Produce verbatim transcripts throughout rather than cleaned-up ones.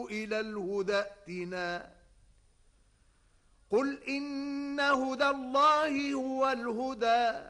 وَدُعُوا إِلَى الْهُدَى ائْتِنَا قُلْ إِنَّ هُدَى اللَّهِ هُوَ الْهُدَى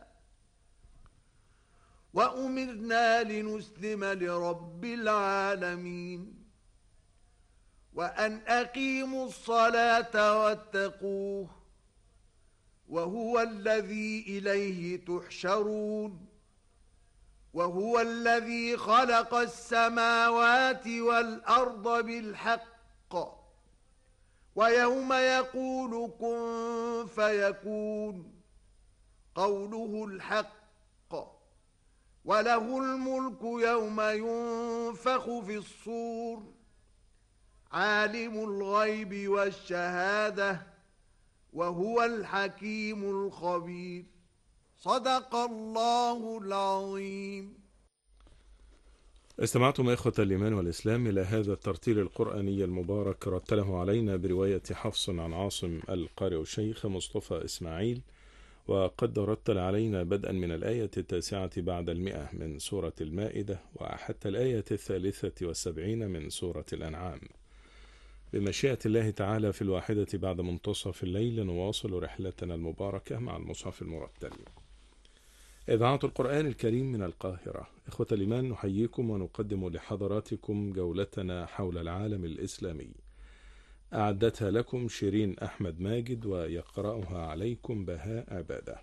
وَأُمِرْنَا لِنُسْلِمَ لِرَبِّ الْعَالَمِينَ وَأَنْ أَقِيمُوا الصَّلَاةَ وَاتَّقُوهُ وَهُوَ الَّذِي إِلَيْهِ تُحْشَرُونَ وَهُوَ الَّذِي خَلَقَ السَّمَاوَاتِ وَالْأَرْضَ بِالْحَقِّ وَيَوْمَ يَقُولُ كُن فَيَكُونُ قَوْلُهُ الْحَقُّ وَلَهُ الْمُلْكُ يَوْمَ يُنفَخُ فِي الصُّورِ عَالِمُ الْغَيْبِ وَالشَّهَادَةِ وَهُوَ الْحَكِيمُ الْخَبِيرُ. صدق الله العظيم. استمعتم إخوة الإيمان والإسلام إلى هذا الترتيل القرآني المبارك، رتله علينا برواية حفص عن عاصم القارئ الشيخ مصطفى إسماعيل، وقد رتل علينا بدءا من الآية التاسعة بعد المئة من سورة المائدة وحتى الآية الثالثة والسبعين من سورة الأنعام. بمشيئة الله تعالى في الواحدة بعد منتصف الليل نواصل رحلتنا المباركة مع المصحف المرتل. إذاعة القرآن الكريم من القاهرة. إخوة الإيمان، نحييكم ونقدم لحضراتكم جولتنا حول العالم الإسلامي. أعدتها لكم شيرين أحمد ماجد ويقرأها عليكم بهاء عبادة.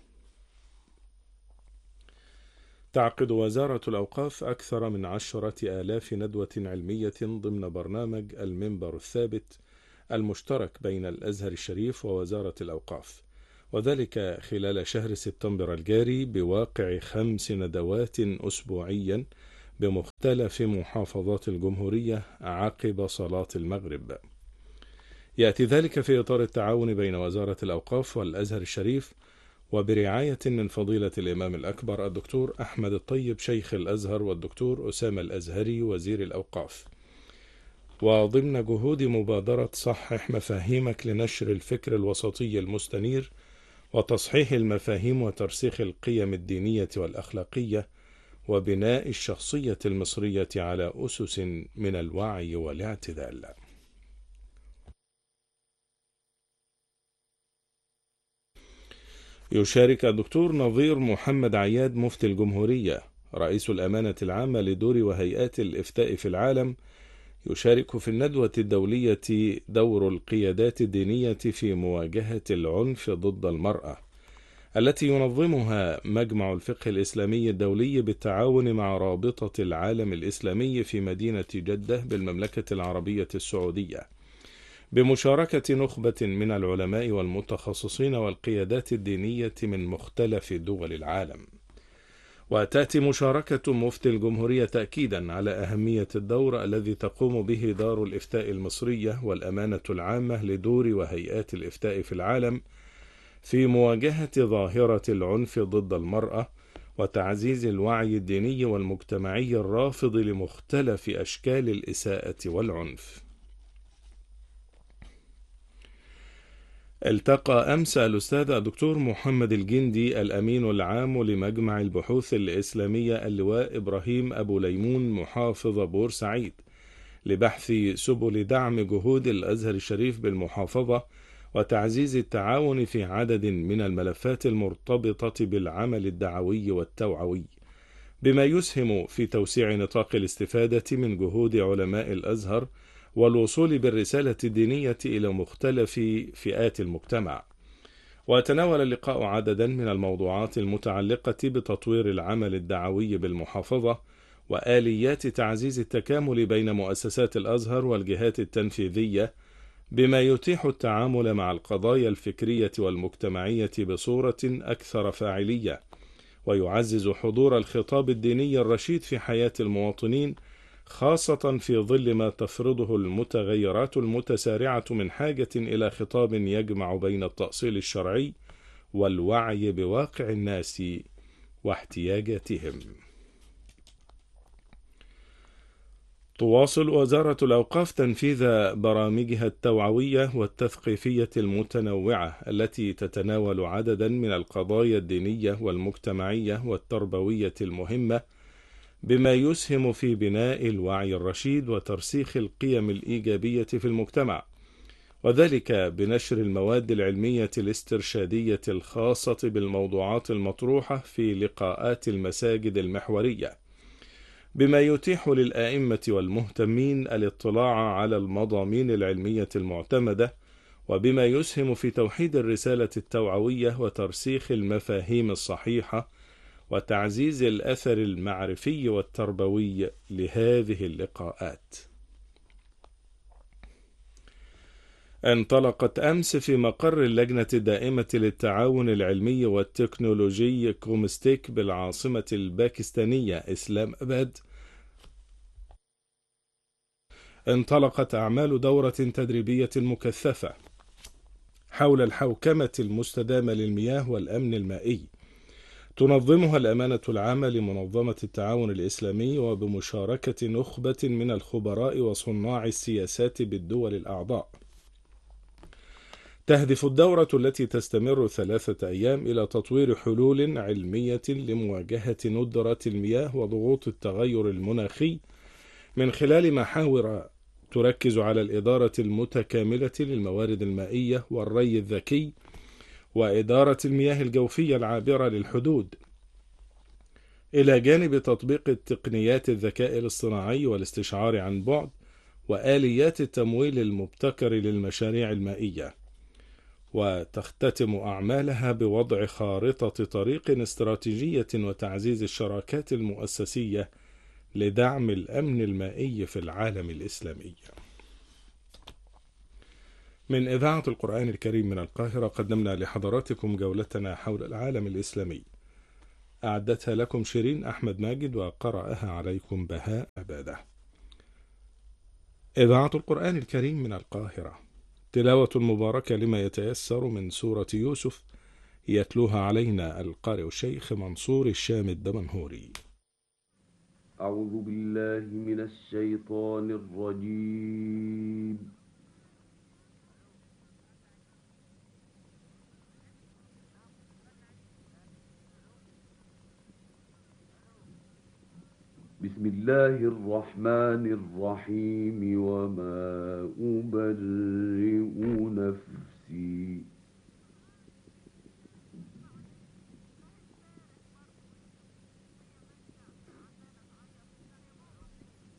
تعقد وزارة الأوقاف أكثر من عشرة آلاف ندوة علمية ضمن برنامج المنبر الثابت المشترك بين الأزهر الشريف ووزارة الأوقاف، وذلك خلال شهر سبتمبر الجاري بواقع خمس ندوات أسبوعيا بمختلف محافظات الجمهورية عقب صلاة المغرب. يأتي ذلك في إطار التعاون بين وزارة الأوقاف والأزهر الشريف وبرعاية من فضيلة الإمام الأكبر الدكتور أحمد الطيب شيخ الأزهر والدكتور أسامة الأزهري وزير الأوقاف، وضمن جهود مبادرة صحح مفاهيمك لنشر الفكر الوسطي المستنير وتصحيح المفاهيم وترسيخ القيم الدينية والأخلاقية وبناء الشخصية المصرية على أسس من الوعي والاعتدال. يشارك الدكتور نظير محمد عياد مفتي الجمهورية رئيس الأمانة العامة لدور وهيئات الإفتاء في العالم، يشارك في الندوة الدولية دور القيادات الدينية في مواجهة العنف ضد المرأة، التي ينظمها مجمع الفقه الإسلامي الدولي بالتعاون مع رابطة العالم الإسلامي في مدينة جدة بالمملكة العربية السعودية، بمشاركة نخبة من العلماء والمتخصصين والقيادات الدينية من مختلف دول العالم. وتأتي مشاركة مفتي الجمهورية تأكيدا على أهمية الدور الذي تقوم به دار الإفتاء المصرية والأمانة العامة لدور وهيئات الإفتاء في العالم في مواجهة ظاهرة العنف ضد المرأة وتعزيز الوعي الديني والمجتمعي الرافض لمختلف أشكال الإساءة والعنف. التقى أمس الأستاذ الدكتور محمد الجندي الأمين العام لمجمع البحوث الإسلامية اللواء إبراهيم أبو ليمون محافظ بورسعيد لبحث سبل دعم جهود الأزهر الشريف بالمحافظة وتعزيز التعاون في عدد من الملفات المرتبطة بالعمل الدعوي والتوعوي، بما يسهم في توسيع نطاق الاستفادة من جهود علماء الأزهر والوصول بالرسالة الدينية إلى مختلف فئات المجتمع. وتناول اللقاء عددا من الموضوعات المتعلقة بتطوير العمل الدعوي بالمحافظة وآليات تعزيز التكامل بين مؤسسات الأزهر والجهات التنفيذية، بما يتيح التعامل مع القضايا الفكرية والمجتمعية بصورة أكثر فاعلية، ويعزز حضور الخطاب الديني الرشيد في حياة المواطنين، خاصة في ظل ما تفرضه المتغيرات المتسارعة من حاجة إلى خطاب يجمع بين التأصيل الشرعي والوعي بواقع الناس واحتياجاتهم. تواصل وزارة الأوقاف تنفيذ برامجها التوعوية والتثقيفية المتنوعة التي تتناول عددا من القضايا الدينية والمجتمعية والتربوية المهمة، بما يسهم في بناء الوعي الرشيد وترسيخ القيم الإيجابية في المجتمع، وذلك بنشر المواد العلمية الاسترشادية الخاصة بالموضوعات المطروحة في لقاءات المساجد المحورية، بما يتيح للآئمة والمهتمين الاطلاع على المضامين العلمية المعتمدة، وبما يسهم في توحيد الرسالة التوعوية وترسيخ المفاهيم الصحيحة وتعزيز الأثر المعرفي والتربوي لهذه اللقاءات. انطلقت أمس في مقر اللجنة الدائمة للتعاون العلمي والتكنولوجي كومستيك بالعاصمة الباكستانية إسلام أباد انطلقت أعمال دورة تدريبية مكثفة حول الحوكمة المستدامة للمياه والأمن المائي، تنظمها الأمانة العامة لمنظمة التعاون الإسلامي وبمشاركة نخبة من الخبراء وصناع السياسات بالدول الأعضاء. تهدف الدورة التي تستمر ثلاثة أيام إلى تطوير حلول علمية لمواجهة ندرة المياه وضغوط التغير المناخي من خلال محاور تركز على الإدارة المتكاملة للموارد المائية والري الذكي وإدارة المياه الجوفية العابرة للحدود، إلى جانب تطبيق التقنيات الذكاء الاصطناعي والاستشعار عن بعد وآليات التمويل المبتكر للمشاريع المائية. وتختتم أعمالها بوضع خارطة طريق استراتيجية وتعزيز الشراكات المؤسسية لدعم الأمن المائي في العالم الإسلامي. من إذاعة القرآن الكريم من القاهرة قدمنا لحضراتكم جولتنا حول العالم الإسلامي، أعدتها لكم شيرين أحمد ماجد وقرأها عليكم بهاء عبادة. إذاعة القرآن الكريم من القاهرة، تلاوة مباركة لما يتيسر من سورة يوسف، يتلوها علينا القارئ الشيخ منصور الشام الدمنهوري. أعوذ بالله من الشيطان الرجيم. بسم الله الرحمن الرحيم. وما أبرئ نفسي